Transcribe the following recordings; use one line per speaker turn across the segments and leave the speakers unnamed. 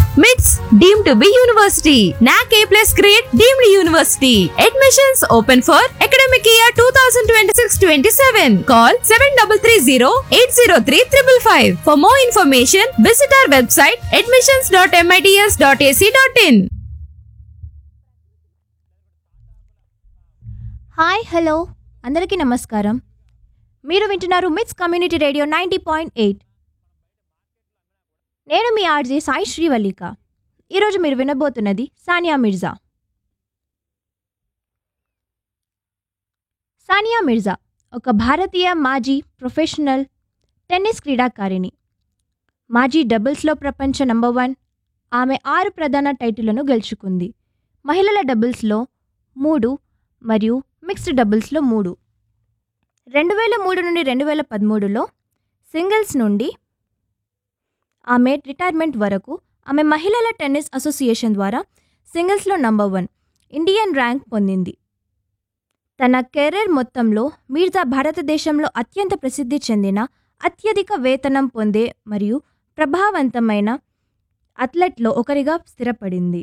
MITS deemed to be university. NAC A+ grade deemed university. Admissions open for academic year 2026-27. Call 7330-803-555. For more information, visit our website admissions.mits.ac.in.
Hi hello అందరికీ నమస్కారం. మీరు వింటున్నారు మిట్స్ community radio 90.8. నేను మీ RJ Sai Srivallika. ఈరోజు మీరు వినబోతున్నది సానియా మిర్జా. సానియా మిర్జా ఒక భారతీయ మాజీ ప్రొఫెషనల్ టెన్నిస్ క్రీడాకారిణి. మాజీ డబుల్స్లో ప్రపంచ నంబర్ 1. ఆమె 6 ప్రధాన టైటిళ్లను గెలుచుకుంది. మహిళల డబుల్స్లో 3 మరియు మిక్స్డ్ డబుల్స్లో 3. 2003 నుండి 2013లో సింగిల్స్ నుండి ఆమె రిటైర్మెంట్ వరకు ఆమె మహిళల టెన్నిస్ అసోసియేషన్ ద్వారా సింగిల్స్లో నంబర్ 1 ఇండియన్ ర్యాంక్ పొందింది. తన కెరీర్ మొత్తంలో మిర్జా భారతదేశంలో అత్యంత ప్రసిద్ధి చెందిన, అత్యధిక వేతనం పొందే మరియు ప్రభావవంతమైన అథ్లెట్లో ఒకరిగా స్థిరపడింది.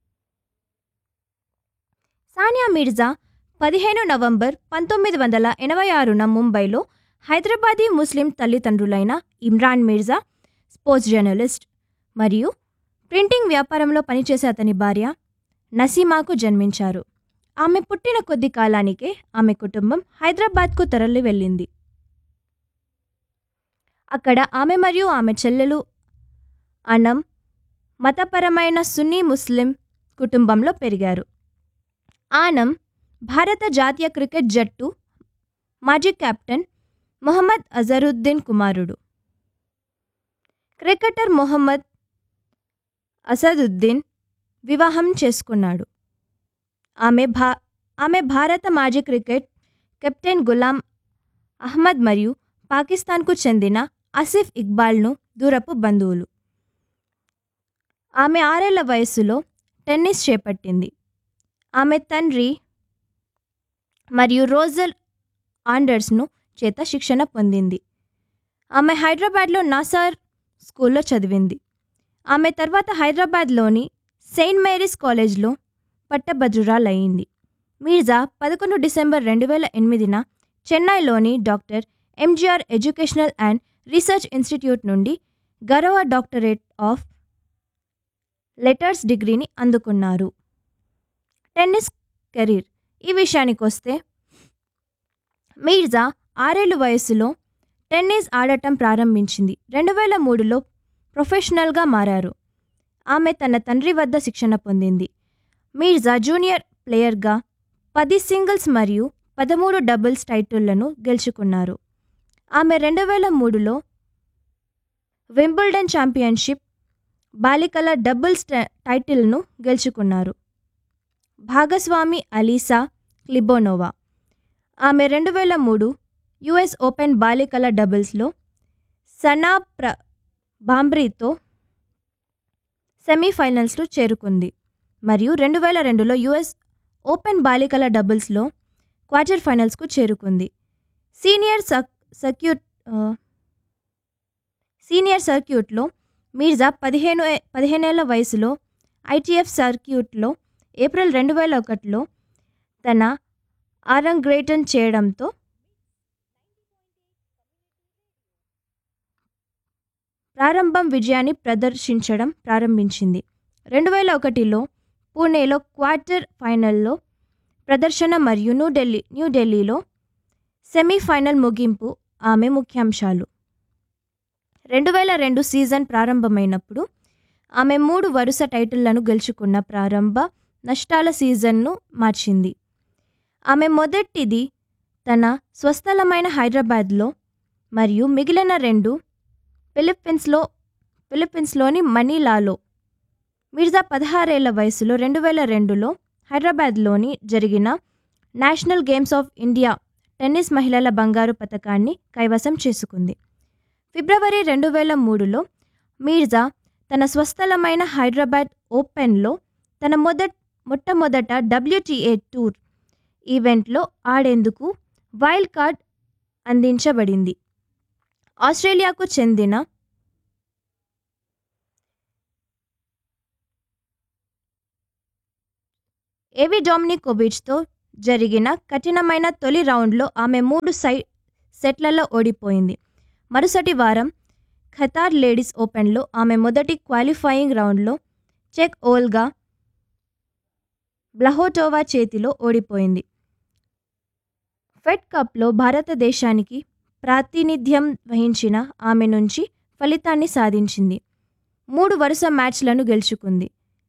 సానియా మిర్జా 15 నవంబర్ 1986న ముంబైలో హైదరాబాదీ ముస్లిం తల్లిదండ్రులైన ఇమ్రాన్ మిర్జా, స్పోర్ట్స్ జర్నలిస్ట్ మరియు ప్రింటింగ్ వ్యాపారంలో పనిచేసే అతని భార్య నసీమాకు జన్మించారు. ఆమె పుట్టిన కొద్ది కాలానికే ఆమె కుటుంబం హైదరాబాద్కు తరలి వెళ్ళింది. అక్కడ ఆమె మరియు ఆమె చెల్లెలు అనం మతపరమైన సున్నీ ముస్లిం కుటుంబంలో పెరిగారు. ఆనం భారత జాతీయ క్రికెట్ జట్టు మాజీ కెప్టెన్ మొహమ్మద్ అజరుద్దీన్ కుమారుడు. క్రికెటర్ మొహమ్మద్ అసదుద్దీన్ వివాహం చేసుకున్నాడు. ఆమె భారత మాజీ క్రికెట్ కెప్టెన్ గులాం అహ్మద్ మరియు పాకిస్తాన్కు చెందిన ఆసిఫ్ ఇక్బాల్ను దూరపు బంధువులు. ఆమె 6 ఏళ్ల వయస్సులో టెన్నిస్ చేపట్టింది. ఆమె తండ్రి మరియు రోజల్ ఆండర్స్ను చేత శిక్షణ పొందింది. ఆమె హైదరాబాద్లో నాసర్ స్కూల్లో చదివింది. ఆమె తర్వాత హైదరాబాద్లోని సెయింట్ మేరీస్ కాలేజ్లో పట్టభద్రురాలయ్యింది. మిర్జా 11 డిసెంబర్ 2008న చెన్నైలోని doctor MGR educational and research institute నుండి గౌరవ డాక్టరేట్ ఆఫ్ లెటర్స్ డిగ్రీని అందుకున్నారు. టెన్నిస్ కెరీర్ ఈ విషయానికి వస్తే, మిర్జా 6 ఏళ్ల వయస్సులో టెన్నిస్ ఆడటం ప్రారంభించింది. 2003లో ప్రొఫెషనల్గా మారారు. ఆమె తన తండ్రి వద్ద శిక్షణ పొందింది. మిర్జా జూనియర్ ప్లేయర్గా 10 సింగిల్స్ మరియు 13 డబుల్స్ టైటిళ్లను గెలుచుకున్నారు. ఆమె 2003లో వింబుల్డన్ ఛాంపియన్షిప్ బాలికల డబుల్స్ టైటిల్ను గెలుచుకున్నారు. భాగస్వామి అలీసా క్లిబోనోవా. ఆమె 2003 యుఎస్ ఓపెన్ బాలికల డబుల్స్లో సనా బాంబ్రీతో సెమీఫైనల్స్లో చేరుకుంది మరియు 2002లో యుఎస్ ఓపెన్ బాలికల డబుల్స్లో క్వార్టర్ ఫైనల్స్కు చేరుకుంది. సీనియర్ సర్క్యూట్లో మిర్జా 15 ఏళ్ల వయసులో ఐటీఎఫ్ సర్క్యూట్లో ఏప్రిల్ 2001లో తన అరంగేట్రం చేయడంతో విజయాన్ని ప్రదర్శించడం ప్రారంభించింది. 2001లో పూణేలో క్వార్టర్ ఫైనల్లో ప్రదర్శన మరియు న్యూఢిల్లీలో సెమీఫైనల్ ముగింపు ఆమె ముఖ్యాంశాలు. 2002 సీజన్ ప్రారంభమైనప్పుడు ఆమె 3 వరుస టైటిళ్లను గెలుచుకున్న ప్రారంభ నష్టాల సీజన్ను మార్చింది. ఆమె మొదటిది తన స్వస్థలమైన హైదరాబాద్లో మరియు మిగిలిన 2 ఫిలిప్పీన్స్లోని మనీలాలో. మిర్జా 16 ఏళ్ల వయసులో 2002లో హైదరాబాద్లోని జరిగిన national games of India tennis మహిళల బంగారు పతకాన్ని కైవసం చేసుకుంది. ఫిబ్రవరి 2003లో మిర్జా తన స్వస్థలమైన హైదరాబాద్ ఓపెన్లో తన మొట్టమొదట WTA టూర్ ఈవెంట్లో ఆడేందుకు వైల్డ్ కార్డ్ అందించబడింది. ఆస్ట్రేలియాకు చెందిన ఏవి డొమినికోవిచ్తో జరిగిన కఠినమైన తొలి రౌండ్లో ఆమె 3 సెట్లలో ఓడిపోయింది. మరుసటి వారం ఖతార్ లేడీస్ ఓపెన్లో ఆమె మొదటి క్వాలిఫైయింగ్ రౌండ్లో చెక్ ఓల్గా బ్లహోటోవా చేతిలో ఓడిపోయింది. ఫెడ్ కప్లో భారతదేశానికి ప్రాతినిధ్యం వహించిన ఆమె నుంచి ఫలితాన్ని సాధించింది. 3 వరుస మ్యాచ్లను గెలుచుకుంది.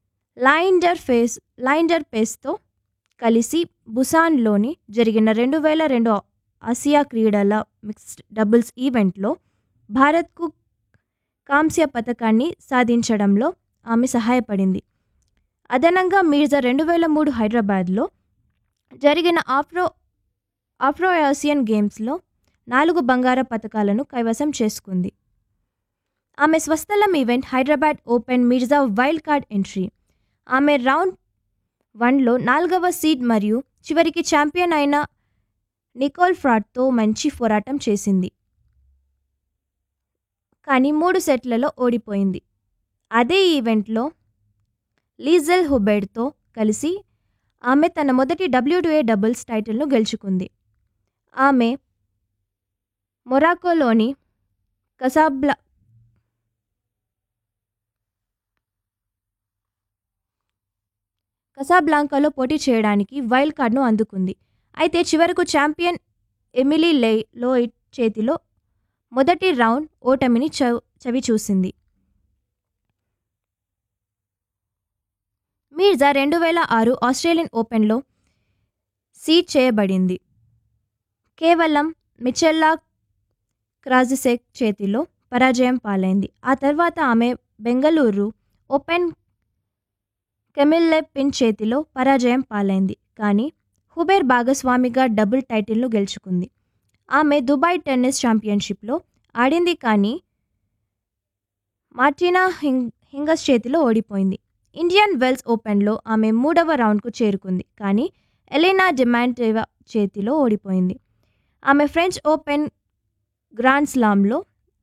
లైండర్ పేస్తో కలిసి బుసాన్లోని జరిగిన 2002 ఆసియా క్రీడల మిక్స్డ్ డబుల్స్ ఈవెంట్లో భారత్కు కాంస్య పతకాన్ని సాధించడంలో ఆమె సహాయపడింది. అదనంగా మీర్జా 2003 హైదరాబాద్లో జరిగిన ఆఫ్రో ఆసియన్ గేమ్స్లో 4 బంగారు పతకాలను కైవసం చేసుకుంది. ఆమె స్వస్థలం event Hyderabad open Mirza wild card entry. ఆమె రౌండ్ 1లో 4వ సీడ్ మరియు చివరికి ఛాంపియన్ అయిన నికోల్ ఫ్రాడ్తో మంచి పోరాటం చేసింది. కానీ 3 సెట్లలో ఓడిపోయింది. అదే ఈవెంట్లో లీజెల్ హుబెర్డ్తో కలిసి ఆమె తన మొదటి WTA డబుల్స్ టైటిల్ను గెలుచుకుంది. ఆమె మొరాకోలోని కసాబ్లాంకాలో పోటీ చేయడానికి వైల్డ్ కార్డ్ను అందుకుంది. అయితే చివరకు ఛాంపియన్ ఎమిలీ లోయిడ్ చేతిలో మొదటి రౌండ్ ఓటమిని చవిచూసింది. మీర్జా 2006 ఆస్ట్రేలియన్ ఓపెన్లో సీడ్ చేయబడింది. కేవలం మిచెల్లా క్రాజిసెక్ చేతిలో పరాజయం పాలైంది. ఆ తర్వాత ఆమె బెంగళూరు ఓపెన్ కెమిల్లే పిన్ చేతిలో పరాజయం పాలైంది. కానీ హుబెర్ భాగస్వామిగా డబుల్ టైటిల్ను గెలుచుకుంది. ఆమె దుబాయ్ టెన్నిస్ ఛాంపియన్షిప్లో ఆడింది కానీ మార్టినా హింగస్ చేతిలో ఓడిపోయింది. ఇండియన్ వెల్స్ ఓపెన్లో ఆమె 3వ రౌండ్కు చేరుకుంది కానీ ఎలెనా డిమాంటేవా చేతిలో ఓడిపోయింది. ఆమె ఫ్రెంచ్ ఓపెన్ గ్రాండ్ స్లామ్లో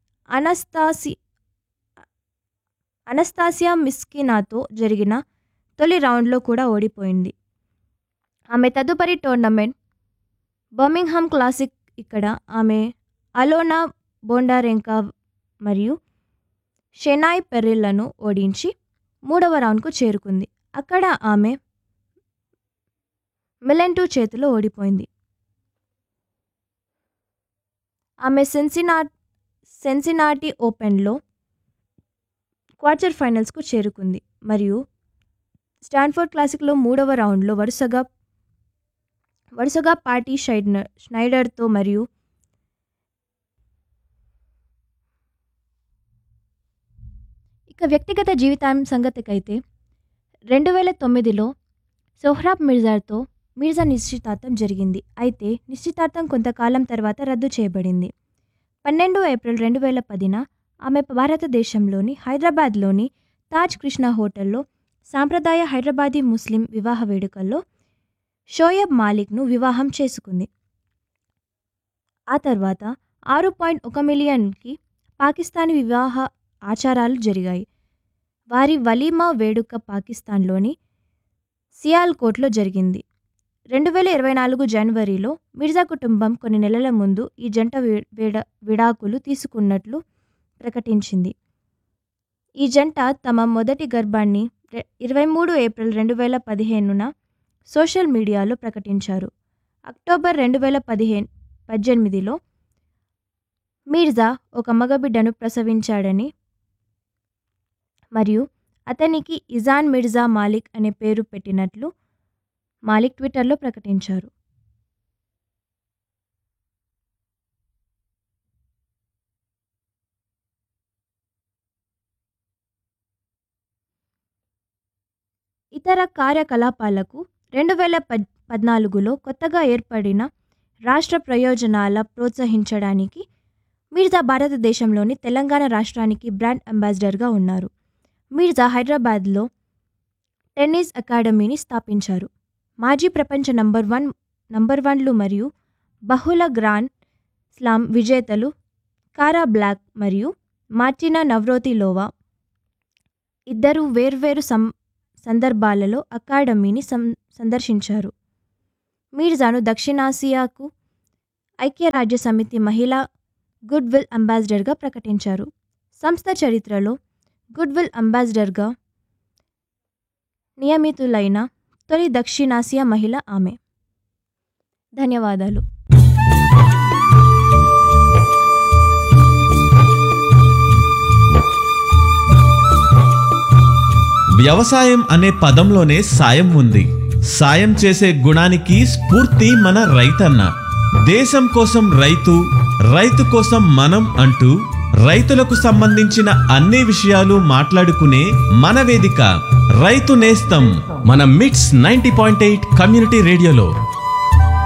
అనస్తాసియా మిస్కినాతో జరిగిన తొలి రౌండ్లో కూడా ఓడిపోయింది. ఆమె తదుపరి టోర్నమెంట్ బర్మింగ్హామ్ క్లాసిక్. ఇక్కడ ఆమె అలోనా బోండారెంకా మరియు షెనాయ్ పెర్రిల్లను ఓడించి 3వ రౌండ్కు చేరుకుంది. అక్కడ ఆమె మిలెంటూ చేతిలో ఓడిపోయింది. ఆమె సెన్సినాటి ఓపెన్లో క్వార్టర్ ఫైనల్స్కు చేరుకుంది మరియు స్టాన్ఫోర్డ్ క్లాసిక్లో 3వ రౌండ్లో వరుసగా పార్టీ స్నైడర్తో మరియు ఇక వ్యక్తిగత జీవితం సంగతికైతే 2009లో సోహ్రాబ్ మిర్జాతో నిశ్చితార్థం జరిగింది. అయితే నిశ్చితార్థం కొంతకాలం తర్వాత రద్దు చేయబడింది. 12 ఏప్రిల్ 2010న ఆమె భారతదేశంలోని హైదరాబాద్లోని తాజ్ కృష్ణ హోటల్లో సాంప్రదాయ హైదరాబాదీ ముస్లిం వివాహ వేడుకల్లో షోయబ్ మాలిక్ను వివాహం చేసుకుంది. ఆ తర్వాత 6.1 మిలియన్కి పాకిస్తానీ వివాహ ఆచారాలు జరిగాయి. వారి వలీమా వేడుక పాకిస్తాన్లోని సియాల్కోట్లో జరిగింది. 2024 జనవరిలో మిర్జా కుటుంబం కొన్ని నెలల ముందు ఈ జంట విడాకులు తీసుకున్నట్లు ప్రకటించింది. ఈ జంట తమ మొదటి గర్భాన్ని 23 ఏప్రిల్ 2015న సోషల్ మీడియాలో ప్రకటించారు. అక్టోబర్ 2018లో మీర్జా ఒక మగబిడ్డను ప్రసవించాడని మరియు అతనికి ఇజాన్ మిర్జా మాలిక్ అనే పేరు పెట్టినట్లు మాలిక్ ట్విట్టర్లో ప్రకటించారు. ఇతర కార్యకలాపాలకు 2014లో కొత్తగా ఏర్పడిన రాష్ట్ర ప్రయోజనాల ప్రోత్సహించడానికి మీర్జా భారతదేశంలోని తెలంగాణ రాష్ట్రానికి బ్రాండ్ అంబాసిడర్గా ఉన్నారు. మీర్జా హైదరాబాద్లో టెన్నిస్ అకాడమీని స్థాపించారు. మాజీ ప్రపంచ నంబర్ 1లు మరియు బహుళ గ్రాండ్ స్లామ్ విజేతలు కారా బ్లాక్ మరియు మార్టినా నవ్రోతిలోవా ఇద్దరు వేర్వేరు సందర్భాలలో అకాడమీని సందర్శించారు. మీర్జాను దక్షిణాసియాకు ఐక్యరాజ్య సమితి మహిళా గుడ్ విల్ అంబాసిడర్గా ప్రకటించారు. సంస్థ చరిత్రలో గుడ్ విల్ అంబాసిడర్గా నియమితులైన తొలి దక్షిణాసియా మహిళ ఆమె. ధన్యవాదాలు.
వ్యవసాయం అనే పదంలోనే సాయం ఉంది. సాయం చేసే గుణానికి స్ఫూర్తి మన రైతన్న. దేశం కోసం రైతు, రైతు కోసం మనం అంటూ రైతులకు సంబంధించిన అన్ని విషయాలు మాట్లాడుకునే మన వేదిక రైతు నేస్తం మన మిట్స్ 90.8 కమ్యూనిటీ రేడియోలో.